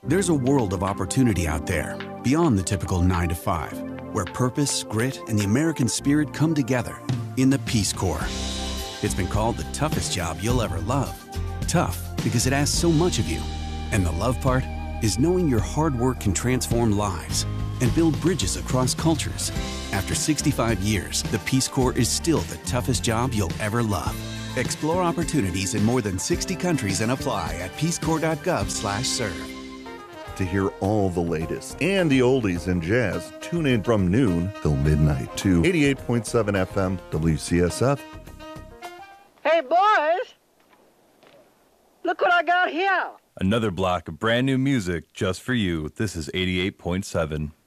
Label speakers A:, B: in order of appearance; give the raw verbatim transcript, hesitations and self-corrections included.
A: There's a world of opportunity out there, beyond the typical nine to five, where purpose, grit, and the American spirit come together in the Peace Corps. It's been called the toughest job you'll ever love. Tough because it asks so much of you. And the love part is knowing your hard work can transform lives and build bridges across cultures. After sixty-five years, the Peace Corps is still the toughest job you'll ever love. Explore opportunities in more than sixty countries and apply at peacecorps.gov slash serve.
B: To hear all the latest and the oldies in jazz, tune in from noon till midnight to eighty-eight point seven F M W C S F.
C: Hey, boys! Look what I got here!
D: Another block of brand new music just for you. This is eighty-eight point seven.